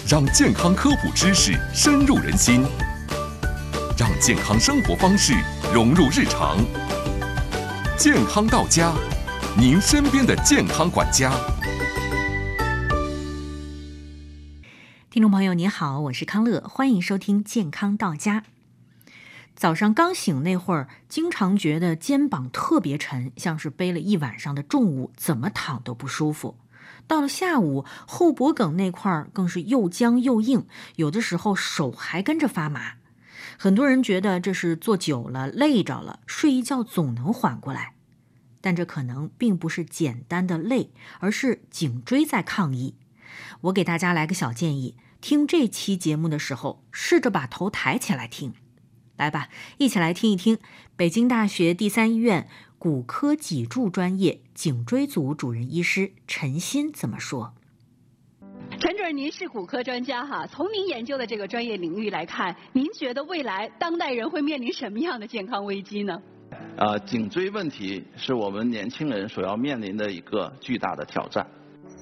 让健康科普知识深入人心，让健康生活方式融入日常。健康到家，您身边的健康管家。 听众朋友您好，我是康乐，欢迎收听健康到家。早上刚醒那会儿，经常觉得肩膀特别沉，像是背了一晚上的重物，怎么躺都不舒服。到了下午，后脖梗那块更是又僵又硬，有的时候手还跟着发麻。很多人觉得这是坐久了累着了，睡一觉总能缓过来。但这可能并不是简单的累，而是颈椎在抗议。我给大家来个小建议，听这期节目的时候，试着把头抬起来听。来吧，一起来听一听北京大学第三医院骨科脊柱专业颈椎组主任医师陈鑫怎么说。 陈主任，您是骨科专家哈，从您研究的这个专业领域来看，您觉得未来当代人会面临什么样的健康危机呢？ 颈椎问题是我们年轻人所要面临的一个巨大的挑战。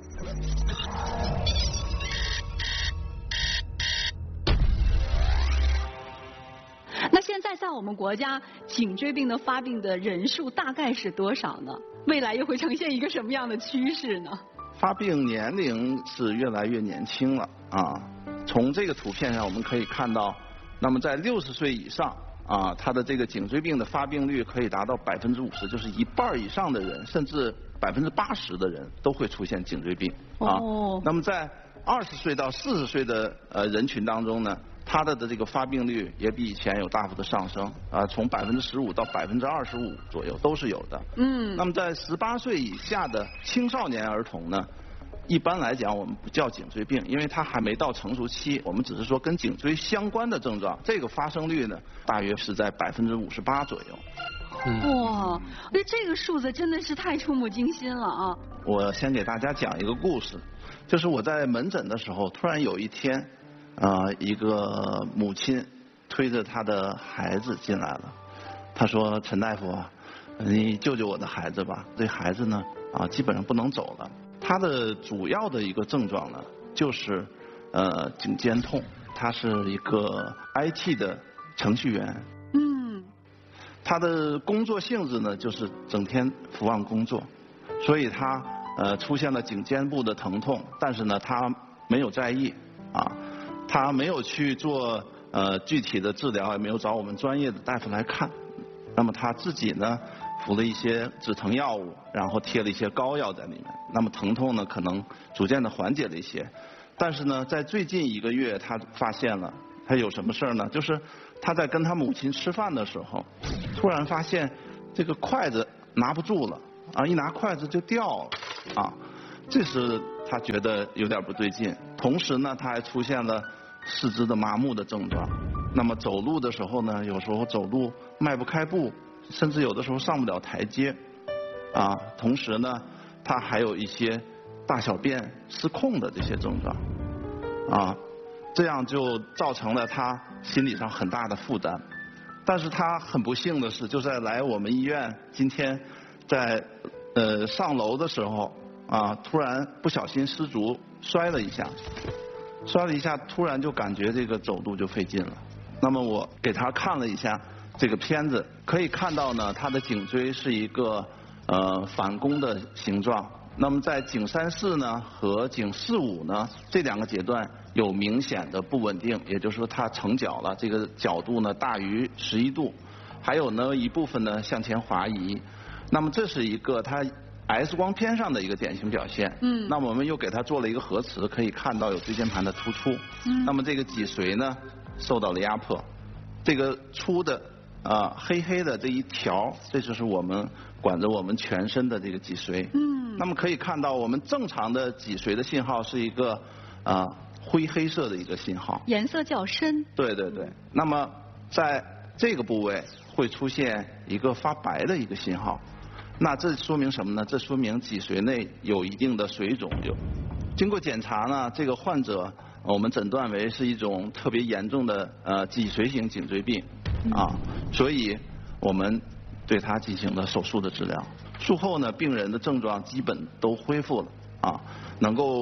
那现在在我们国家，颈椎病的发病的人数大概是多少呢？未来又会呈现一个什么样的趋势呢？ 发病年龄是越来越年轻了啊。从这个图片上我们可以看到，那么在60岁以上啊，他的这个颈椎病的发病率可以达到50%，就是一半以上的人，甚至80%的人都会出现颈椎病啊。那么在20岁到40岁的人群当中呢，它的这个发病率也比以前有大幅的上升啊，从15%到25%左右都是有的。那么在18岁以下的青少年儿童呢，一般来讲我们不叫颈椎病，因为它还没到成熟期，我们只是说跟颈椎相关的症状，这个发生率呢大约是在58%左右。 哇，这个数字真的是太触目惊心了啊！ 我先给大家讲一个故事，就是我在门诊的时候，突然有一天，一个母亲推着她的孩子进来了。她说：“陈大夫啊，你救救我的孩子吧！这孩子呢，基本上不能走了。他的主要的一个症状呢，就是颈肩痛。他是一个 IT 的程序员。他的工作性质呢，就是整天伏案工作，所以他出现了颈肩部的疼痛，但是呢，他没有在意啊。”他没有去做具体的治疗，也没有找我们专业的大夫来看。那么他自己呢，服了一些止疼药物，然后贴了一些膏药在里面。那么疼痛呢，可能逐渐的缓解了一些。但是呢，在最近1个月，他发现了他有什么事儿呢？就是他在跟他母亲吃饭的时候，突然发现这个筷子拿不住了啊，一拿筷子就掉了啊。这时他觉得有点不对劲，同时呢，他还出现了四肢的麻木的症状。那么走路的时候呢，有时候走路迈不开步，甚至有的时候上不了台阶啊。同时呢，他还有一些大小便失控的这些症状啊，这样就造成了他心理上很大的负担。但是他很不幸的是，就在来我们医院今天在上楼的时候突然不小心失足摔了一下，突然就感觉这个走路就费劲了。那么我给他看了一下这个片子，可以看到呢，他的颈椎是一个反弓的形状。那么在颈3-4呢和颈4-5呢这2个阶段有明显的不稳定，也就是说它成角了，这个角度呢大于11度，还有呢一部分呢向前滑移。那么这是一个它X 光片上的一个典型表现。那么我们又给它做了一个核磁，可以看到有椎间盘的突出。那么这个脊髓呢受到了压迫，这个粗的黑黑的这一条，这就是我们管着我们全身的这个脊髓。那么可以看到我们正常的脊髓的信号是一个灰黑色的一个信号， 颜色较深。 对对对。那么在这个部位会出现一个发白的一个信号。那这说明什么呢？这说明脊髓内有一定的水肿。经过检查呢，这个患者我们诊断为是一种特别严重的脊髓型颈椎病所以我们对他进行了手术的治疗。术后呢，病人的症状基本都恢复了能够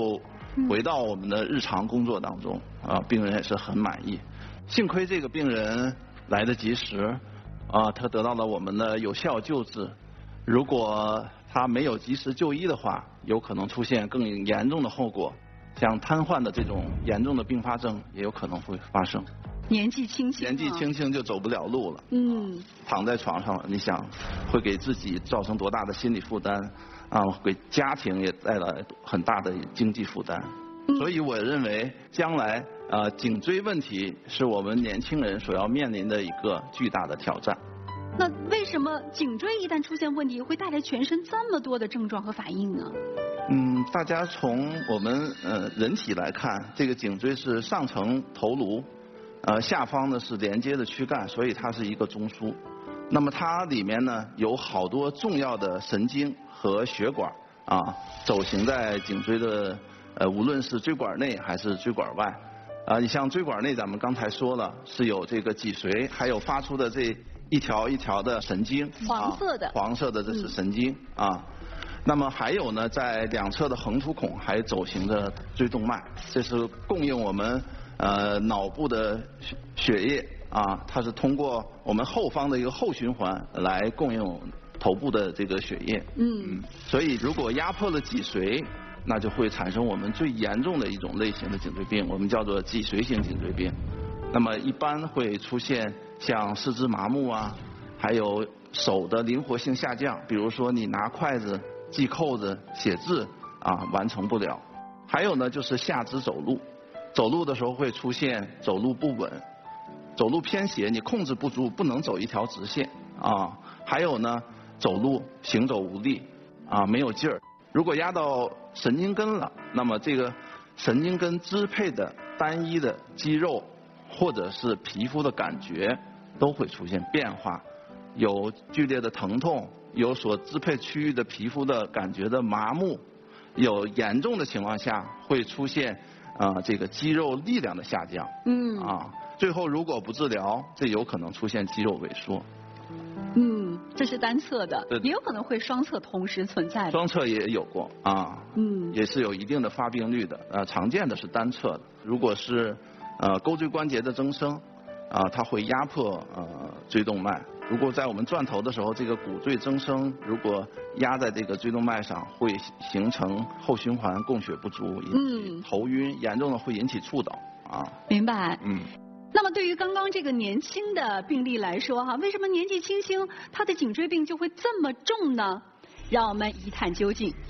回到我们的日常工作当中病人也是很满意。幸亏这个病人来得及时他得到了我们的有效救治。如果他没有及时就医的话，有可能出现更严重的后果，像瘫痪的这种严重的并发症也有可能会发生。 年纪轻轻就走不了路了，躺在床上了，你想会给自己造成多大的心理负担给家庭也带来很大的经济负担。所以我认为将来颈椎问题是我们年轻人所要面临的一个巨大的挑战。 那为什么颈椎一旦出现问题，会带来全身这么多的症状和反应呢？ 大家从我们人体来看，这个颈椎是上层头颅，下方呢是连接的躯干，所以它是一个中枢。那么它里面呢有好多重要的神经和血管走行在颈椎的无论是椎管内还是椎管外。你像椎管内，咱们刚才说了是有这个脊髓，还有发出的这一条一条的神经，黄色的这是神经那么还有呢，在两侧的横突孔还走行着椎动脉，这是供应我们脑部的血液它是通过我们后方的一个后循环来供应头部的这个血液。所以如果压迫了脊髓，那就会产生我们最严重的一种类型的颈椎病，我们叫做脊髓性颈椎病。那么一般会出现像四肢麻木还有手的灵活性下降，比如说你拿筷子系扣子写字完成不了。还有呢就是下肢走路的时候会出现走路不稳，走路偏斜，你控制不住，不能走一条直线还有呢走路行走无力没有劲儿。如果压到神经根了，那么这个神经根支配的单一的肌肉或者是皮肤的感觉都会出现变化，有剧烈的疼痛，有所支配区域的皮肤的感觉的麻木，有严重的情况下会出现这个肌肉力量的下降。最后如果不治疗，这有可能出现肌肉萎缩。 这是单侧的，也有可能会双侧同时存在的。 双侧也有过也是有一定的发病率的。常见的是单侧的。如果是钩椎关节的增生它会压迫椎动脉。如果在我们转头的时候，这个骨赘增生如果压在这个椎动脉上，会形成后循环供血不足，引起头晕，严重的会引起猝倒明白。那么对于刚刚这个年轻的病例来说为什么年纪轻轻他的颈椎病就会这么重呢？让我们一探究竟。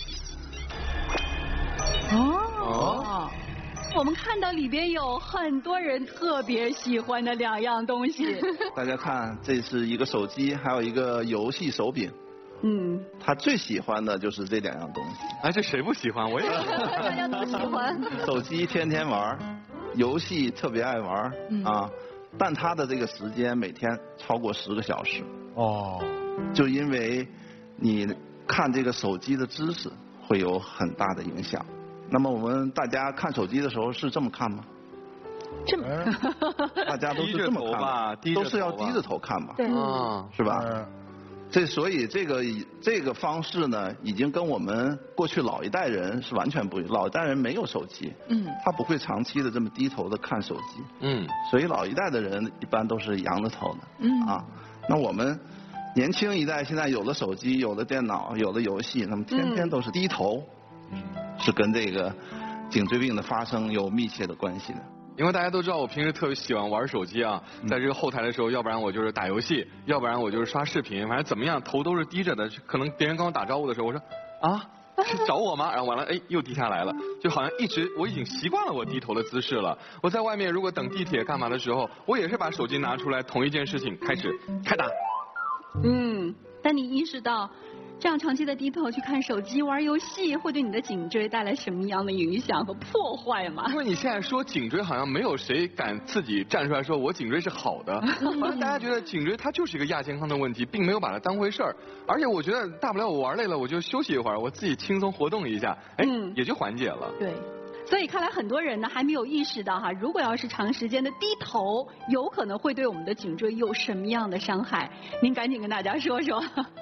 我们看到里边有很多人特别喜欢的2样东西。 大家看，这是一个手机，还有一个游戏手柄。他最喜欢的就是这2样东西。 这谁不喜欢？我也大家都喜欢。 手机天天玩，游戏特别爱玩但他的这个时间每天超过10个小时。就因为你看这个手机的姿势会有很大的影响。那么我们大家看手机的时候是这么看吗？ 这么大家都是这么看吧？都是要低着头看吧？ 对是吧？所以这个方式呢，已经跟我们过去老一代人是完全不一样。老一代人没有手机，他不会长期的这么低头的看手机，所以老一代的人一般都是仰着头的，那我们年轻一代现在有了手机，有了电脑，有了游戏，那么天天都是低头，是跟这个颈椎病的发生有密切的关系的。 因为大家都知道我平时特别喜欢玩手机在这个后台的时候，要不然我就是打游戏，要不然我就是刷视频，反正怎么样头都是低着的。可能别人跟我打招呼的时候，我说是找我吗？然后完了又低下来了，就好像我已经习惯了我低头的姿势了。我在外面如果等地铁干嘛的时候，我也是把手机拿出来，同一件事情开打。 但你意识到这样长期的低头去看手机玩游戏会对你的颈椎带来什么样的影响和破坏吗？ 因为你现在说颈椎，好像没有谁敢自己站出来说我颈椎是好的，好像大家觉得颈椎它就是一个亚健康的问题，并没有把它当回事儿。而且我觉得大不了我玩累了我就休息一会儿，我自己轻松活动一下，也就缓解了。 对。所以看来很多人呢还没有意识到如果要是长时间的低头，有可能会对我们的颈椎有什么样的伤害。您赶紧跟大家说说。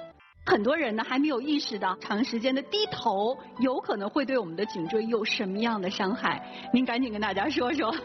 很多人呢还没有意识到，长时间的低头有可能会对我们的颈椎有什么样的伤害。您赶紧跟大家说说。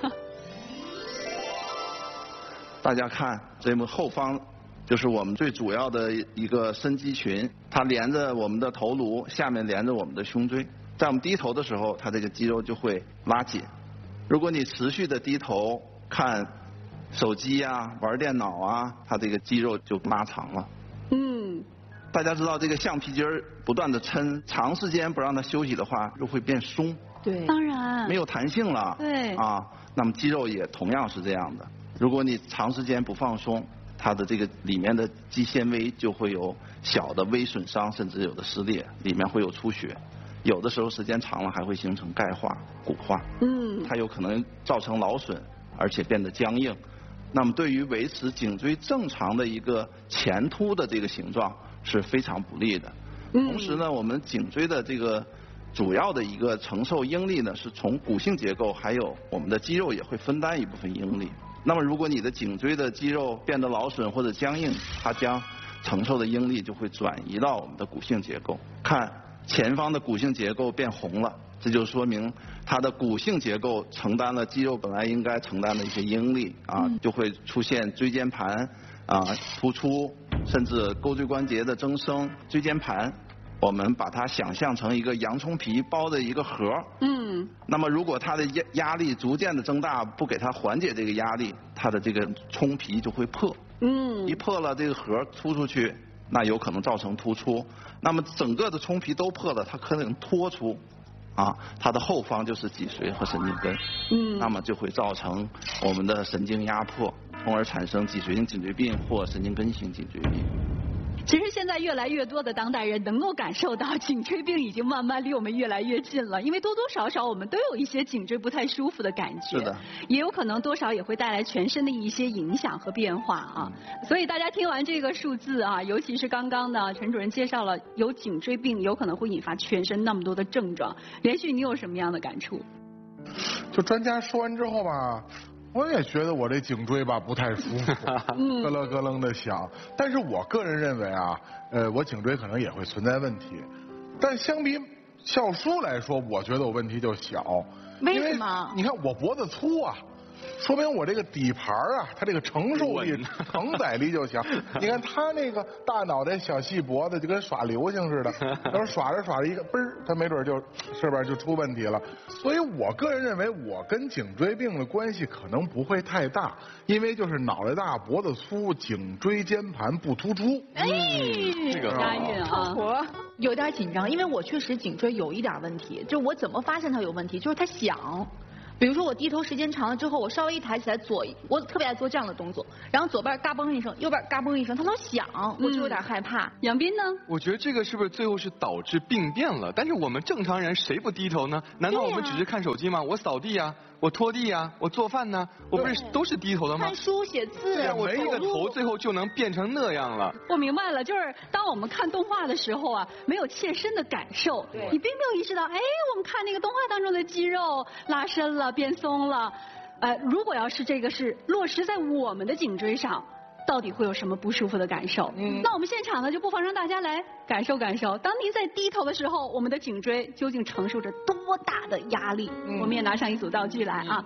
大家看这么后方，就是我们最主要的一个深肌群，它连着我们的头颅，下面连着我们的胸椎。在我们低头的时候，它这个肌肉就会拉紧。如果你持续的低头看手机啊、玩电脑啊，它这个肌肉就拉长了。大家知道这个橡皮筋儿不断的抻，长时间不让它休息的话，就会变松。 对，当然没有弹性了。 对啊，那么肌肉也同样是这样的。如果你长时间不放松，它的这个里面的肌纤维就会有小的微损伤，甚至有的撕裂，里面会有出血，有的时候时间长了还会形成钙化、骨化。它有可能造成劳损，而且变得僵硬。那么对于维持颈椎正常的一个前凸的这个形状是非常不利的。同时呢，我们颈椎的这个主要的一个承受应力呢，是从骨性结构还有我们的肌肉也会分担一部分应力。那么如果你的颈椎的肌肉变得劳损或者僵硬，它将承受的应力就会转移到我们的骨性结构。看前方的骨性结构变红了，这就说明它的骨性结构承担了肌肉本来应该承担的一些应力啊，就会出现椎间盘突出，甚至钩椎关节的增生。椎间盘我们把它想象成一个洋葱皮包的一个盒。那么如果它的压力逐渐的增大，不给它缓解这个压力，它的这个葱皮就会破。一破了，这个盒突出去，那有可能造成突出。那么整个的葱皮都破了，它可能脱出。它的后方就是脊髓和神经根。那么就会造成我们的神经压迫，从而产生脊髓性颈椎病或神经根性颈椎病。 其实现在越来越多的当代人能够感受到颈椎病已经慢慢离我们越来越近了，因为多多少少我们都有一些颈椎不太舒服的感觉。 是的。 也有可能多少也会带来全身的一些影响和变化啊。所以大家听完这个数字啊，尤其是刚刚呢陈主任介绍了有颈椎病有可能会引发全身那么多的症状，连续你有什么样的感触？ 就专家说完之后吧，我也觉得我这颈椎吧不太舒服，咯楞咯楞的响。但是我个人认为啊，我颈椎可能也会存在问题，但相比笑叔来说，我觉得我问题就小。 为什么？ 你看我脖子粗啊，说明我这个底盘啊，它这个承受力、承载力就强。你看他那个大脑袋小细脖子，就跟耍流星似的，然后耍着耍着一个嘣儿，他没准就是边就出问题了。所以我个人认为，我跟颈椎病的关系可能不会太大，因为就是脑袋大、脖子粗、颈椎间盘不突出。 这个押韵啊！ 我有点紧张，因为我确实颈椎有一点问题，就我怎么发现它有问题，就是它响。比如说我低头时间长了之后，我稍微一抬起来我特别爱做这样的动作，然后左边嘎嘣一声，右边嘎嘣一声，它老响，我就有点害怕。 杨斌呢？ 我觉得这个是不是最后是导致病变了？但是我们正常人谁不低头呢？难道我们只是看手机吗？我扫地呀，我拖地呀，我做饭呢，我不是都是低头的吗？ 看书写字， 我这个头最后就能变成那样了。 我明白了，就是当我们看动画的时候啊，没有切身的感受，你并没有意识到，哎，我们看那个动画当中的肌肉拉伸了、变松了。如果要是这个是落实在我们的颈椎上，到底会有什么不舒服的感受？那我们现场呢，就不妨让大家来感受感受，当您在低头的时候，我们的颈椎究竟承受着多大的压力？我们也拿上一组道具来啊。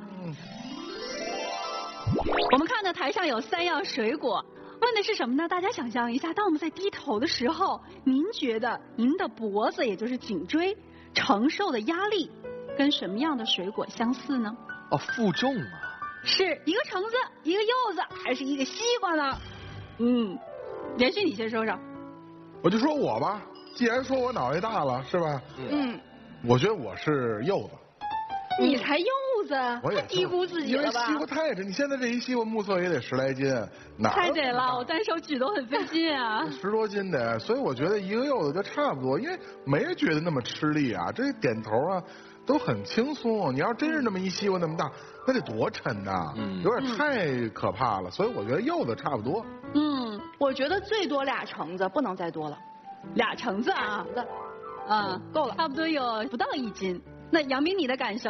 我们看到台上有3样水果，问的是什么呢？大家想象一下，当我们在低头的时候，您觉得您的脖子，也就是颈椎承受的压力跟什么样的水果相似呢？ 负重啊。 是一个橙子，一个柚子，还是一个西瓜呢？连续你先说说。 我就说我吧，既然说我脑袋大了，是吧？我觉得我是柚子。 你才柚子， 我也太低估自己了吧？ 因为西瓜太沉，你现在这一西瓜目测也得10来斤， 太得了，我单手举都很费劲啊。 10多斤的，所以我觉得一个柚子就差不多，因为没人觉得那么吃力啊，这点头啊都很轻松。你要真是那么一西瓜那么大，那得多沉呐，有点太可怕了。所以我觉得柚子差不多。 我觉得最多2橙子，不能再多了。 2橙子啊，够了，差不多有不到1斤。那杨斌，你的感受呢？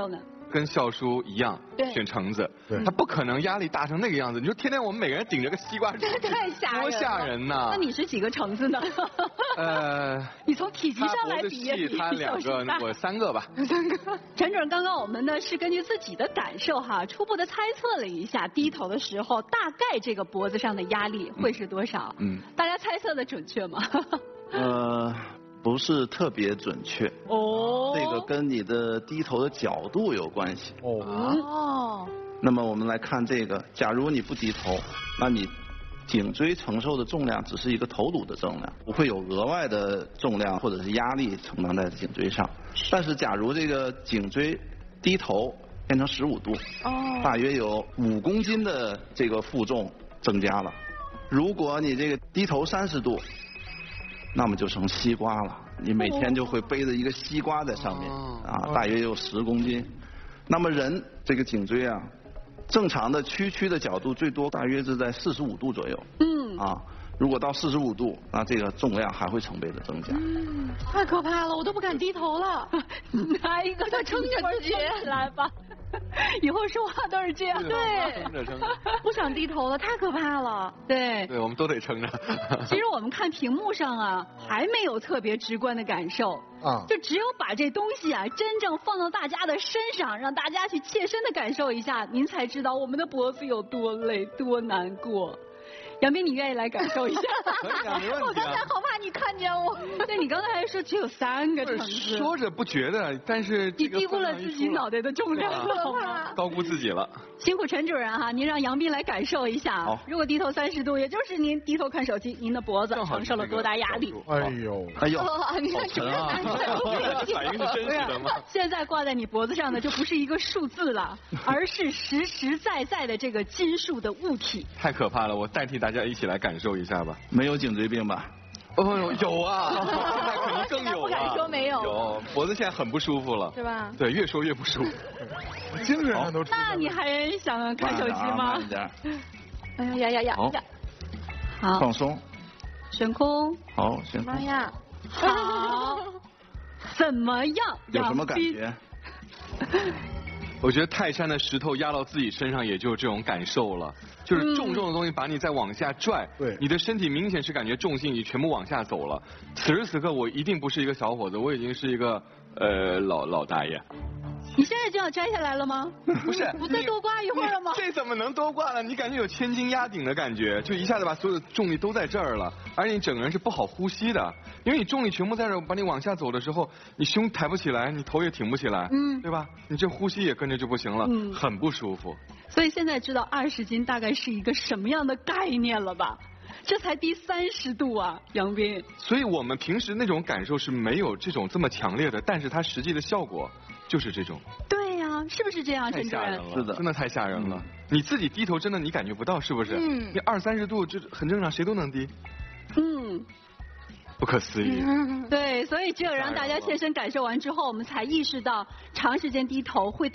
跟笑叔一样选橙子，他不可能压力大成那个样子。你说天天我们每个人顶着个西瓜， 太吓人了， 多吓人呐！ 那你是几个橙子呢？你从体积上来比也比他2个，我3个吧。 3个。陈主任，刚刚我们呢是根据自己的感受哈，初步的猜测了一下，低头的时候大概这个脖子上的压力会是多少？大家猜测的准确吗？ 不是特别准确。这个跟你的低头的角度有关系。那么我们来看这个，假如你不低头，那你颈椎承受的重量只是一个头颅的重量，不会有额外的重量或者是压力承担在颈椎上。但是假如这个颈椎低头变成15度，大约有5公斤的这个负重增加了。如果你这个低头30度，那么就成西瓜了。你每天就会背着一个西瓜在上面，大约有10公斤。那么人这个颈椎啊，正常的屈的角度最多大约是在45度左右。如果到45度，那这个重量还会成倍的增加。 太可怕了，我都不敢低头了。 拿一个再撑着自己来吧。以后说话都是这样。 对，不想低头了，太可怕了。 对， 我们都得撑着。 其实我们看屏幕上啊，还没有特别直观的感受就只有把这东西啊真正放到大家的身上，让大家去切身的感受一下，您才知道我们的脖子有多累多难过。杨斌，你愿意来感受一下？ 我刚才好怕你看见我。 对，你刚才还说只有3个橙子。 说着不觉得，但是你低估了自己脑袋的重量了， 高估自己了。 辛苦陈主任哈，您让杨斌来感受一下。如果低头30度，也就是您低头看手机，您的脖子承受了多大压力？ 哎呦， 你看这个反应是真实的吗？ 现在挂在你脖子上的就不是一个数字了，而是实实在在的这个金属的物体。 太可怕了，我代替大家一起来感受一下吧。 没有颈椎病吧？ 有啊，现在可能更有不敢说没有。 有，脖子现在很不舒服了， 是吧？ 对，越说越不舒服。 精神上都出。 那你还想看手机吗？ 哎呀！ 好， 放松， 悬空。 好，悬空。 妈呀！ 好，怎么样？ 有什么感觉？ 我觉得泰山的石头压到自己身上，也就是这种感受了，就是重的东西把你再往下拽，你的身体明显是感觉重心已全部往下走了。此时此刻，我一定不是一个小伙子，我已经是一个老大爷。 你现在就要摘下来了吗？ 不是， 不再多挂一会儿了吗？ 这怎么能多挂了？你感觉有千斤压顶的感觉，就一下子把所有的重力都在这儿了，而且你整个人是不好呼吸的，因为你重力全部在这儿，把你往下走的时候，你胸抬不起来，你头也挺不起来，对吧？你这呼吸也跟着就不行了，很不舒服。 所以现在知道20斤大概是一个什么样的概念了吧？这才低30度啊，杨斌。 所以我们平时那种感受是没有这种这么强烈的，但是它实际的效果就是这种。 对呀，是不是这样？ 太吓人了， 是的， 真的太吓人了。你自己低头真的你感觉不到，是不是？你20、30度这很正常，谁都能低。不可思议。 对，所以只有让大家切身感受完之后，我们才意识到长时间低头会带